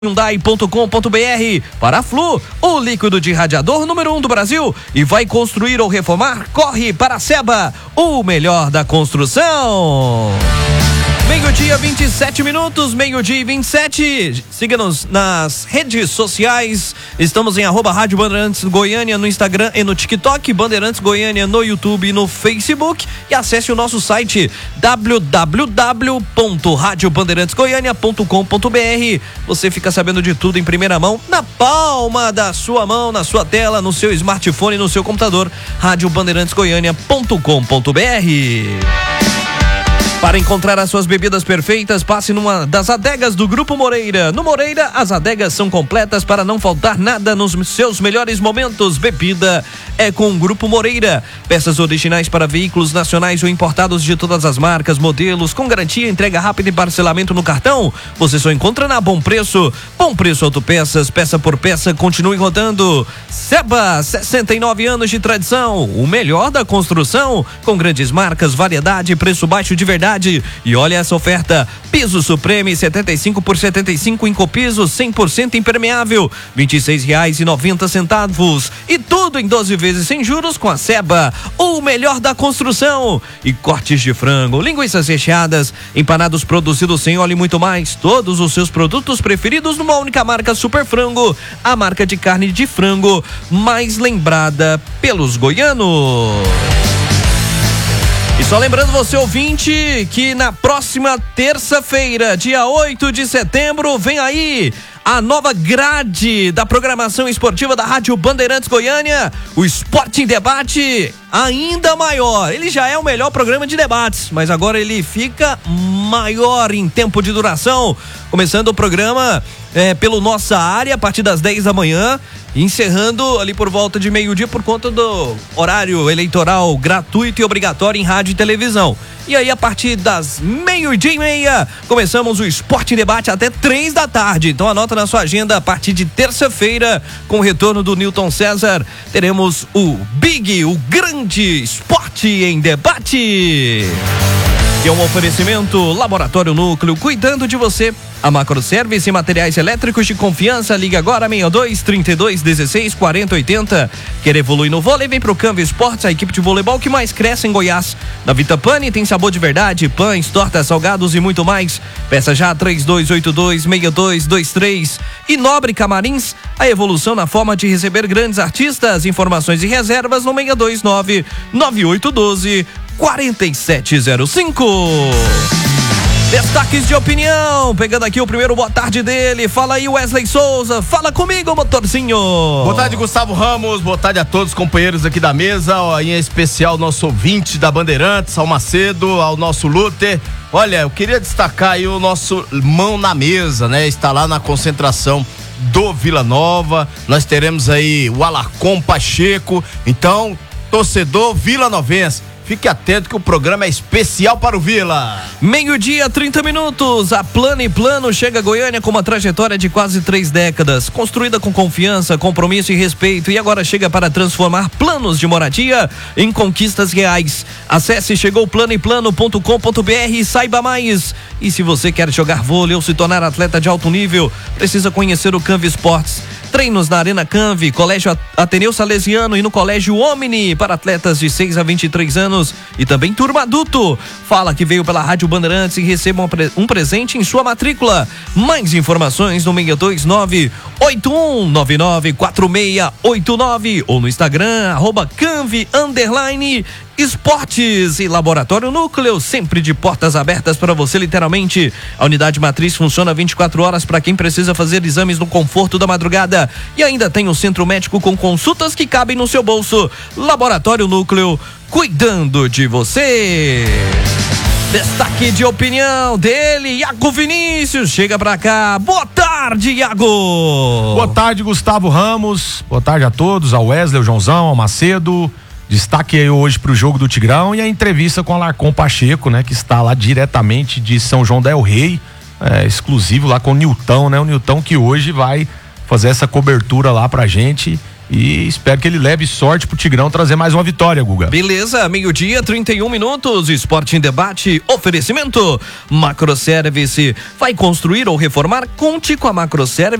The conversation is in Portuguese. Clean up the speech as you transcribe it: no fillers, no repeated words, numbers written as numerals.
Hyundai.com.br. Para Flu, o líquido de radiador número 1 do Brasil. E vai construir ou reformar? Corre para a Seba, o melhor da construção. Meio-dia, 27 minutos, meio-dia e 27. Siga-nos nas redes sociais. Estamos em @Rádio Bandeirantes Goiânia no Instagram e no TikTok, Bandeirantes Goiânia no YouTube e no Facebook. E acesse o nosso site www.radiobandeirantesgoiania.com.br. Você fica sabendo de tudo em primeira mão, na palma da sua mão, na sua tela, no seu smartphone, no seu computador. radiobandeirantesgoiania.com.br. Para encontrar as suas bebidas perfeitas, passe numa das adegas do Grupo Moreira. No Moreira, as adegas são completas para não faltar nada nos seus melhores momentos. Bebida é com o Grupo Moreira. Peças originais para veículos nacionais ou importados de todas as marcas, modelos, com garantia, entrega rápida e parcelamento no cartão. Você só encontra na Bom Preço. Bom Preço Autopeças, peça por peça, continue rodando. Seba, 69 anos de tradição. O melhor da construção, com grandes marcas, variedade e preço baixo de verdade. E olha essa oferta: piso Supreme 75 por 75 em copiso 100% impermeável, R$26,90. E tudo em 12 vezes sem juros com a Seba, o melhor da construção. E cortes de frango, linguiças recheadas, empanados produzidos sem óleo e muito mais. Todos os seus produtos preferidos numa única marca: Super Frango, a marca de carne de frango mais lembrada pelos goianos. E só lembrando você, ouvinte, que na próxima terça-feira, dia 8 de setembro, vem aí a nova grade da programação esportiva da Rádio Bandeirantes Goiânia, o Esporte em Debate, ainda maior. Ele já é o melhor programa de debates, mas agora ele fica maior em tempo de duração, começando o programa pelo Nossa Área a partir das 10 da manhã, encerrando ali por volta de meio-dia por conta do horário eleitoral gratuito e obrigatório em rádio e televisão. E aí, a partir das 12:30, começamos o Esporte em Debate até 3 da tarde. Então anota na sua agenda, a partir de terça-feira, com o retorno do Newton César, teremos o Big, o grande Esporte em Debate. E é um oferecimento Laboratório Núcleo, cuidando de você. A Macroservice e materiais elétricos de confiança. Liga agora 62 32 16 40 80. Quer evoluir no vôlei? Vem pro Canva Esportes, a equipe de voleibol que mais cresce em Goiás. Na Vitapani tem sabor de verdade, pães, tortas, salgados e muito mais. Peça já 3282-6223. E Nobre Camarins, a evolução na forma de receber grandes artistas. Informações e reservas no 629-9812-4705. Destaques de opinião, pegando aqui o primeiro boa tarde dele. Fala aí, Wesley Souza, fala comigo, motorzinho. Boa tarde, Gustavo Ramos, boa tarde a todos os companheiros aqui da mesa, em especial nosso ouvinte da Bandeirantes, ao Macedo, ao nosso Luther. Olha, eu queria destacar aí o nosso mão na mesa, né? Está lá na concentração do Vila Nova, nós teremos aí o Alarcon Pacheco, então, torcedor vilanovense, fique atento que o programa é especial para o Vila. Meio-dia, 30 minutos. A Plano e Plano chega a Goiânia com uma trajetória de quase 3 décadas. Construída com confiança, compromisso e respeito. E agora chega para transformar planos de moradia em conquistas reais. Acesse chegouplanoeplano.com.br e saiba mais. E se você quer jogar vôlei ou se tornar atleta de alto nível, precisa conhecer o Canva Esportes. Treinos na Arena Canve, Colégio Ateneu Salesiano e no Colégio Omni para atletas de 6 a 23 anos e também turma adulto. Fala que veio pela Rádio Bandeirantes e receba um presente em sua matrícula. Mais informações no 629-8199-4689 ou no Instagram, @canve_esportes. E Laboratório Núcleo, sempre de portas abertas para você, literalmente. A unidade matriz funciona 24 horas para quem precisa fazer exames no conforto da madrugada. E ainda tem um centro médico com consultas que cabem no seu bolso. Laboratório Núcleo, cuidando de você. Destaque de opinião dele, Iago Vinícius, chega pra cá. Boa tarde, Iago. Boa tarde, Gustavo Ramos. Boa tarde a todos, ao Wesley, ao Joãozão, ao Macedo. Destaque aí hoje pro jogo do Tigrão e a entrevista com o Alarcon Pacheco, né? Que está lá diretamente de São João del Rei, exclusivo lá com o Nilton, né? O Nilton que hoje vai fazer essa cobertura lá pra gente E espero que ele leve sorte pro Tigrão trazer mais uma vitória, Guga. Beleza, 12:31, Esporte em Debate, oferecimento Macroservice. Vai construir ou reformar? Conte com a Macroservice.